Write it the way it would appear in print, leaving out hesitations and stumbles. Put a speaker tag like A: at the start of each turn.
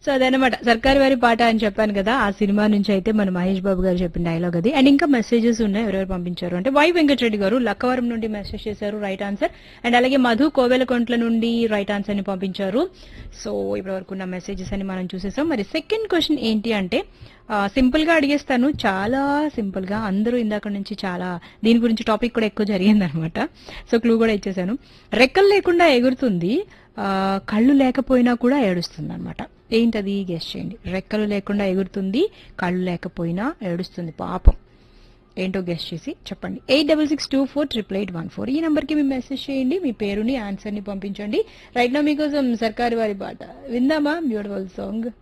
A: So అదనమాట సర్కారు వారి పాట అని చెప్పాను కదా, ఆ సినిమా నుంచి అయితే మన మహేష్ బాబు గారు చెప్పిన డైలాగ్ అది. అండ్ ఇంకా మెసేజెస్ ఉన్నాయి, ఎవరెవరు పంపించారు అంటే వై వెంకటరెడ్డి గారు లక్కవరం నుండి మెసేజ్ చేశారు, రైట్ ఆన్సర్. అండ్ అలాగే మధు కోవెలకొంట్ల నుండి రైట్ ఆన్సర్ ని పంపించారు. సో ఇప్పటి వరకు ఉన్న మెసేజెస్ అని మనం చూసేసాం. మరి సెకండ్ క్వశ్చన్ ఏంటి అంటే సింపుల్ గా అడిగేస్తాను, చాలా సింపుల్ గా. అందరూ ఇందాక నుంచి చాలా దీని గురించి టాపిక్ కూడా ఎక్కువ జరిగింది అనమాట. సో క్లూ కూడా ఇచ్చేసాను. రెక్కలు లేకుండా ఎగురుతుంది, కళ్ళు లేకపోయినా కూడా ఏడుస్తుంది అనమాట. ఏంటది గెస్ చేయండి. రెక్కలు లేకుండా ఎగురుతుంది, కళ్ళు లేకపోయినా ఏడుస్తుంది, పాపం. ఏంటో గెస్ట్ చేసి చెప్పండి. 8662488814 ఈ నంబర్ కి మీ మెసేజ్ చేయండి, మీ పేరుని ఆన్సర్ ని పంపించండి. రైట్ నా మీకోసం సర్కారు వారి పాట విందామా, బ్యూటిఫుల్ సాంగ్.